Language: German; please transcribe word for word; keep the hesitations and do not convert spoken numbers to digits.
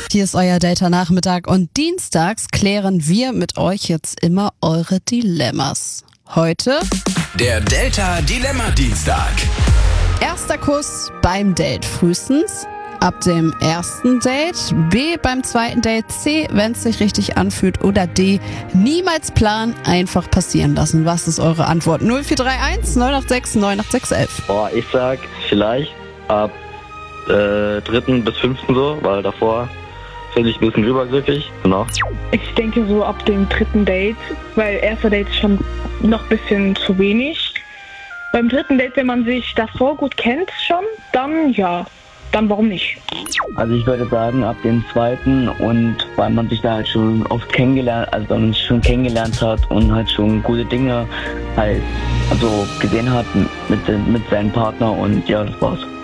Hier ist euer Data-Nachmittag und dienstags klären wir mit euch jetzt immer eure Dilemmas. Heute der Delta-Dilemma-Dienstag. Erster Kuss beim Date frühestens, ab dem ersten Date, B beim zweiten Date, C, wenn es sich richtig anfühlt oder D, niemals planen, einfach passieren lassen. Was ist eure Antwort? null vier drei eins neun acht sechs neun acht sechs elf. Boah, ich sag vielleicht ab äh, dritten bis fünften so, weil davor finde ich ein bisschen übergriffig. Genau. Ich denke so ab dem dritten Date, weil erster Date ist schon noch ein bisschen zu wenig. Beim dritten Date, wenn man sich davor gut kennt schon, dann ja, dann warum nicht? Also ich würde sagen ab dem zweiten und weil man sich da halt schon oft kennengelernt, also weil man sich schon kennengelernt hat und halt schon gute Dinge halt also gesehen hat mit, mit seinem Partner und ja, das war's.